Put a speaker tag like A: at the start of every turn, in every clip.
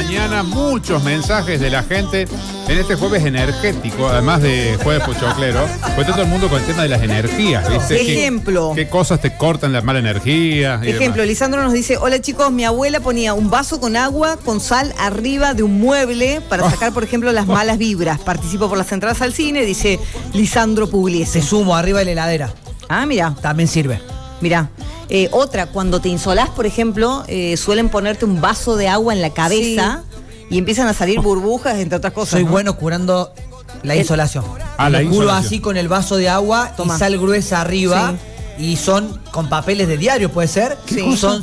A: mañana, muchos mensajes de la gente en este jueves energético, además de jueves pochoclero, pues todo el mundo con el tema de las energías, ¿viste?
B: Ejemplo.
A: ¿Qué cosas te cortan la mala energía?
B: Ejemplo, Lisandro nos dice, hola chicos, mi abuela ponía un vaso con agua, con sal arriba de un mueble para sacar, por ejemplo, las malas vibras. Participo por las entradas al cine, dice Lisandro Pugliese.
C: Se sumo arriba de la heladera.
B: Ah, mira.
C: También sirve.
B: Mira. Otra, cuando te insolás, por ejemplo, suelen ponerte un vaso de agua en la cabeza y empiezan a salir burbujas, entre otras cosas.
C: Soy
B: ¿no?
C: bueno curando la insolación.
A: La
C: Lo curo
A: insolación.
C: así con el vaso de agua y sal gruesa arriba. Y son con papeles de diario, ¿puede ser?
B: Sí.
C: Son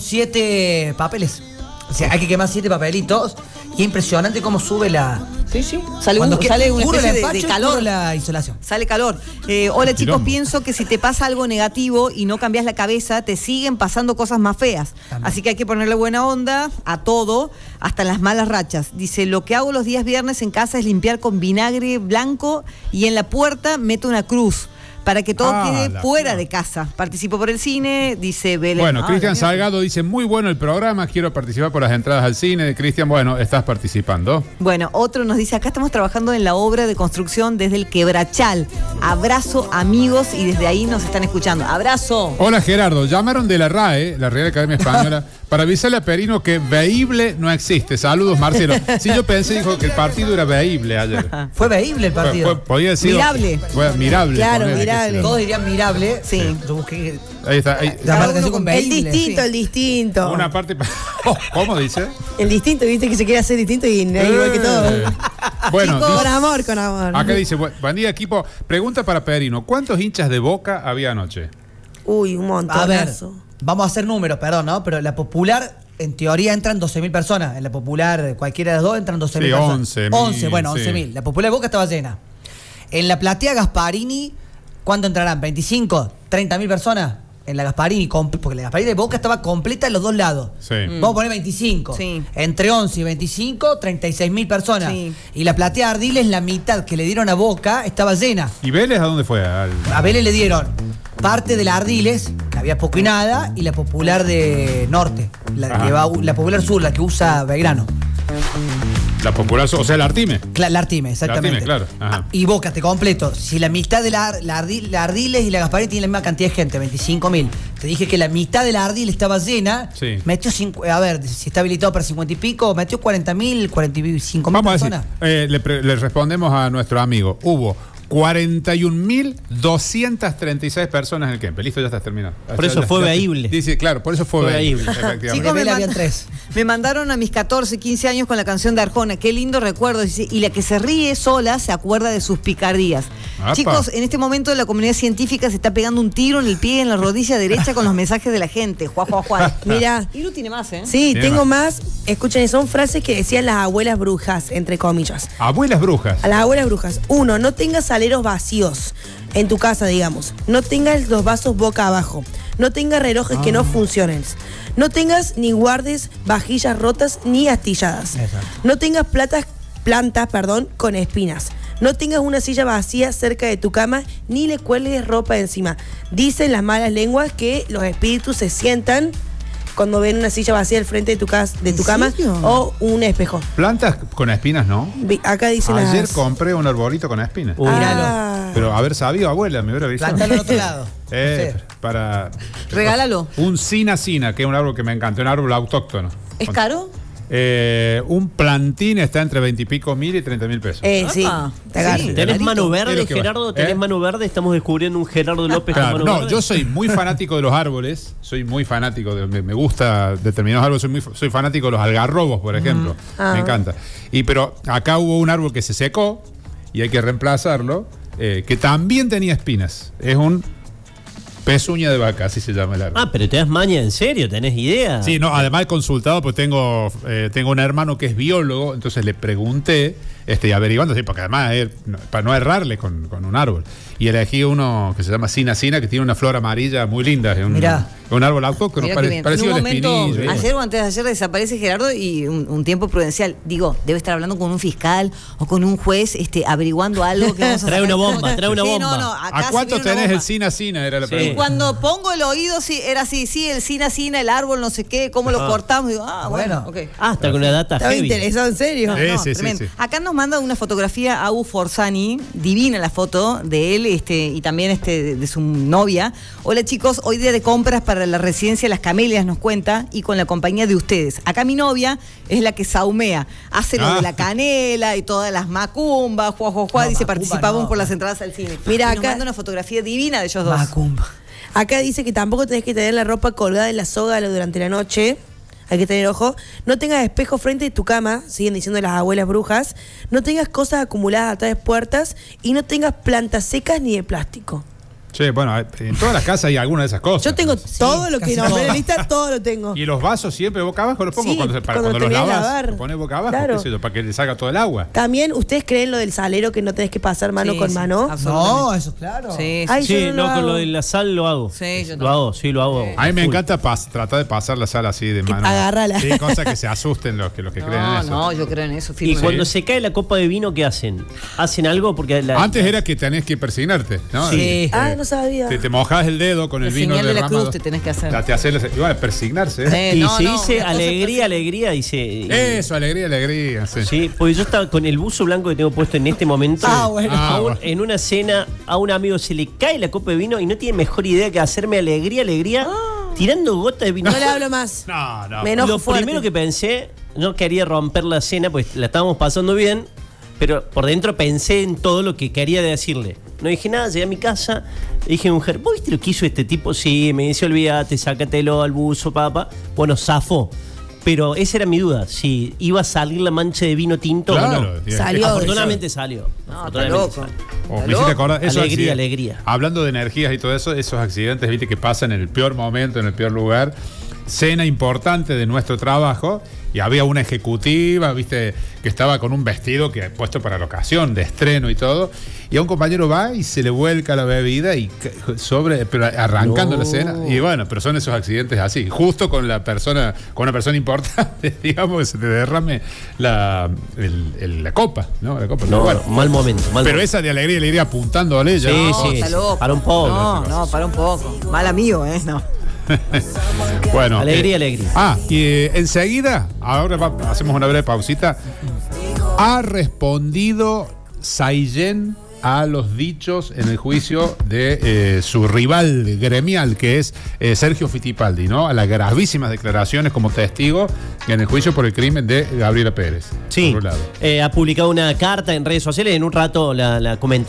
C: 7 papeles. O sea, hay que quemar 7 papelitos. Y es impresionante cómo sube la...
B: Sí, sí. Sale
C: Cuando
B: una
C: curo el
B: especie
C: empacho
B: de
C: y
B: calor.
C: curo la insolación.
B: Sale calor. Hola chicos,
A: Quilombo.
B: pienso que si te pasa algo negativo y no cambias la cabeza, te siguen pasando cosas más feas.
C: También.
B: Así que hay que ponerle buena onda a todo, hasta las malas rachas. Dice, lo que hago los días viernes en casa es limpiar con vinagre blanco y en la puerta meto una cruz para que todo quede fuera de casa. Participo por el cine, dice Belén.
A: Bueno, Cristian Salgado dice, muy bueno el programa, quiero participar por las entradas al cine. Cristian, bueno, estás participando.
B: Bueno, otro nos dice, acá estamos trabajando en la obra de construcción desde el Quebrachal. Abrazo, amigos, y desde ahí nos están escuchando. ¡Abrazo!
A: Hola Gerardo, llamaron de la RAE, la Real Academia Española, para avisarle a Perino que veíble no existe. Saludos, Marcelo. Sí, yo pensé, dijo que el partido era veíble ayer.
C: Fue veíble el partido.
A: Podía decir.
B: Mirable.
A: Bueno, mirable.
D: Claro,
A: ponele,
D: mirable.
A: qué sé yo.
C: Todos dirían mirable.
B: Sí.
C: Yo busqué
A: Ahí está. Ahí.
C: la marcación con
D: El
C: veíble.
D: distinto, el distinto.
A: Una parte. Oh, ¿cómo dice?
D: El distinto, viste que se quiere hacer distinto y no es igual que todo.
A: Bueno,
B: Chicos,
A: dice-
D: Con amor, con amor.
A: acá dice, buen día equipo. Pregunta para Perino, ¿cuántos hinchas de Boca había anoche?
D: Uy, un montón.
C: A ver, vamos a hacer números, perdón, ¿no? Pero la popular, en teoría, entran 12.000 personas. En la popular, cualquiera de las dos, entran 12.000
A: Sí,
C: personas.
A: 11.000,
C: 11, bueno,
A: sí.
C: 11.000. La popular de Boca estaba llena. En la platea Gasparini, ¿cuánto entrarán? ¿25? ¿30.000 personas? En la Gasparini, porque la Gasparini de Boca estaba completa en los dos lados.
A: Sí.
C: Vamos a poner 25.
B: Sí.
C: Entre 11 y 25, 36.000 personas.
B: Sí.
C: Y la platea Ardiles, la mitad que le dieron a Boca, estaba llena.
A: ¿Y Vélez a dónde fue?
C: A Vélez le dieron parte de la Ardiles, que había poco y nada, y la popular de Norte, la popular sur, la que usa Belgrano.
A: La popular, o sea, el Artime.
C: La Artime, exactamente.
A: La Artime, claro. Ajá.
C: Y Boca, te completo. Si la mitad de la Ardiles y la Gasparini tienen la misma cantidad de gente, 25.000. Te dije que la mitad de la Ardiles estaba llena.
A: Sí.
C: Metió, a ver, si está habilitado para 50 y pico, metió 40.000, 45.000
A: Vamos a decir,
C: personas.
A: le respondemos a nuestro amigo. Hubo 41.236 personas en el Kempe. Listo, ya estás terminado.
E: Por eso fue veíble.
A: Dice, claro, por eso fue
E: Fue
A: veíble.
E: veíble.
A: Efectivamente.
B: Chicos,
C: Vélez habían 3.
B: me mandaron a mis 14, 15 años con la canción de Arjona. Qué lindo recuerdo. Dice, y la que se ríe sola se acuerda de sus picardías.
A: Apa.
B: Chicos, en este momento la comunidad científica se está pegando un tiro en el pie, en la rodilla derecha con los mensajes de la gente. Juan.
D: Mirá.
B: Y no tiene más, ¿eh?
D: Sí,
A: Tiene
D: tengo
A: más.
D: más. Escuchen, son frases que decían las abuelas brujas, entre comillas.
A: Abuelas brujas.
D: A las abuelas brujas. 1, no tengas aleros vacíos en tu casa, digamos. No tengas los vasos boca abajo. No tengas relojes que no funcionen. No tengas ni guardes vajillas rotas ni astilladas.
C: Exacto.
D: No tengas plantas, con espinas. No tengas una silla vacía cerca de tu cama ni le cuelgues ropa encima. Dicen las malas lenguas que los espíritus se sientan cuando ven una silla vacía al frente de tu casa, de tu
B: ¿En
D: cama
B: serio?
D: o un espejo.
A: Plantas con espinas, ¿no?
D: Acá dicen
A: Ayer
D: las...
A: compré un arbolito con espinas.
D: Ah.
A: Pero haber sabido, abuela, me hubiera avisado.
C: Plantalo en otro lado.
A: Sí. Para...
B: Regálalo.
A: Un sina, que es un árbol que me encanta, un árbol autóctono.
B: ¿Es caro?
A: Un plantín está entre 20 y pico mil y 30.000 pesos.
D: Sí,
B: Apa.
D: te agarra.
B: Sí.
E: ¿Tenés mano
A: Es
E: verde,
A: lo que va.
E: Gerardo? ¿Tenés mano verde? Estamos descubriendo un Gerardo López con
A: Claro,
E: mano
A: no,
E: verde.
A: yo soy muy fanático de los árboles, soy muy fanático, me gusta determinados árboles, soy fanático de los algarrobos, por ejemplo,
D: Ah.
A: me encanta. Pero acá hubo un árbol que se secó y hay que reemplazarlo, que también tenía espinas. Es un pezuña de vaca, así se llama el árbol.
E: Ah, pero te das maña en serio, ¿tenés idea?
A: Sí, no, además he consultado, pues tengo un hermano que es biólogo, entonces le pregunté, y averiguando, sí, porque además para no errarle con un árbol. Y elegí uno que se llama Sina, que tiene una flor amarilla muy linda.
C: Mirá.
A: Un árbol autóctono,
B: Mirá qué bien. En
A: parecido
B: un
A: al
B: momento,
A: espinillo.
B: ayer o antes de ayer desaparece Gerardo y un tiempo prudencial. Digo, debe estar hablando con un fiscal o con un juez averiguando algo que vamos a
E: Trae
B: sacar.
E: una bomba, trae una
B: Sí,
E: bomba.
B: no, acá
A: ¿A
B: se
A: cuánto
B: viene una
A: tenés
B: bomba.
A: el Sina? Era la
E: Sí.
B: Y
A: pregunta.
B: cuando pongo el oído, sí, era así, sí, el Sina, el árbol, no sé qué, cómo lo cortamos. Digo, bueno, ok.
E: Ah, está con una data
D: Estaba
E: heavy.
D: interesado, en serio.
A: Sí.
B: Tremendo. Acá nos manda una fotografía Agu Forzani, divina la foto de él y también de su novia. Hola chicos, hoy día de compras para la residencia Las Camelias, nos cuenta, y con la compañía de ustedes. Acá mi novia es la que saumea, hace lo de la canela y todas las macumbas, juá,
C: No,
B: dice,
C: macumba
B: participamos
C: no.
B: por las entradas al cine.
D: Mira,
B: Y nos
D: acá-
B: manda una fotografía divina de ellos dos.
C: Macumba.
D: Acá dice que tampoco tenés que tener la ropa colgada en la soga durante la noche. Hay que tener ojo. No tengas espejo frente de tu cama, siguen diciendo las abuelas brujas. No tengas cosas acumuladas atrás de puertas y no tengas plantas secas ni de plástico.
A: Che, bueno, en todas las casas hay alguna de esas cosas.
D: Yo tengo todo lo que
C: casi
D: nombré en la
C: todo.
D: lista, todo lo tengo.
A: ¿Y los vasos siempre boca abajo los pongo
D: Sí,
A: cuando
D: cuando
A: los
D: terminás de
A: lavas?
D: lavar.
A: Los pones boca abajo,
D: Claro.
A: qué sé yo, para que le salga todo el agua.
D: También, ¿ustedes creen lo del salero que no tenés que pasar mano
B: Sí,
D: con
B: sí,
D: mano?
B: absolutamente.
C: No, eso es claro.
B: Sí,
D: Ay,
E: Sí,
D: yo
E: no, con
D: hago.
E: lo de la sal lo hago.
B: Sí, yo
E: lo hago, sí, lo hago.
A: A mí me
E: Full.
A: encanta tratar de pasar la sal así de mano.
D: agarrala.
A: Sí, cosas que se asusten los que creen en eso.
B: No, yo creo en eso.
E: Y
B: firmemente.
E: cuando se cae la copa de vino, ¿qué hacen? ¿Hacen algo? Porque
A: Antes era que tenés que persignarte, ¿no?
E: Sí.
D: Ah, no sabía.
A: Te mojás el dedo con el
B: La
A: vino
B: señal de la
A: derramado.
B: cruz te tenés que hacer.
A: Te haces igual, persignarse. ¿eh?
E: y
B: no,
E: se
B: no,
E: dice
B: una cosa
E: alegría, dice.
A: Eso, alegría, sí.
E: Sí, porque yo estaba con el buzo blanco que tengo puesto en este momento.
C: Ah, bueno.
A: Ah, bueno.
E: En una cena a un amigo se le cae la copa de vino y no tiene mejor idea que hacerme alegría, tirando gotas de vino.
D: No le hablo más.
A: No.
D: Me enojo
E: Lo
D: fuerte.
E: primero que pensé, no quería romper la cena, pues la estábamos pasando bien, pero por dentro pensé en todo lo que quería decirle. No dije nada, llegué a mi casa, dije a mi mujer, ¿vos viste lo que hizo este tipo? Sí, me dice, olvídate, sácatelo al buzo, papá. Bueno, zafó. Pero esa era mi duda, si iba a salir la mancha de vino tinto
A: Claro,
E: o no.
A: tiene-
D: Salió.
E: Afortunadamente salió.
B: No, está
E: Afortunadamente
B: loco.
E: salió.
A: Oh, me hiciste acordar, esos
E: Alegría,
A: accidentes-
E: alegría.
A: Hablando de energías y todo eso, esos accidentes, viste, que pasan en el peor momento, en el peor lugar. Cena importante de nuestro trabajo y había una ejecutiva, viste, que estaba con un vestido que puesto para la ocasión, de estreno y todo. Y a un compañero va y se le vuelca la bebida y pero arrancando
E: No.
A: la cena. Y bueno, pero son esos accidentes así, justo con una persona importante, digamos, que se te derrame la copa, ¿no? La copa.
E: No,
A: Pero bueno.
E: mal momento. Mal
A: Pero
E: momento.
A: esa de alegría apuntándole ya.
E: Sí,
B: No,
E: sí,
B: está
E: sí.
B: loco.
E: Para un poco.
B: No, para un poco. Mal amigo, ¿eh? No.
A: Bueno,
E: Alegría.
A: y enseguida, ahora hacemos una breve pausita. Ha respondido Saillén a los dichos en el juicio de su rival gremial, que es Sergio Fittipaldi, ¿no? A las gravísimas declaraciones como testigo en el juicio por el crimen de Gabriela Pérez.
E: Sí,
A: por un lado.
E: ha publicado una carta en redes sociales, en un rato la comentaré.